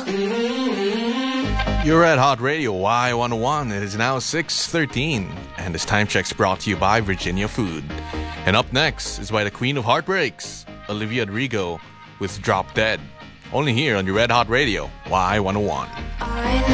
You're at Hot Radio Y101. It is now 6:13, and this time check's brought to you by Virginia Food. And up next is by the Queen of Heartbreaks, Olivia Rodrigo, with Drop Dead. Only here on your Red Hot Radio Y101.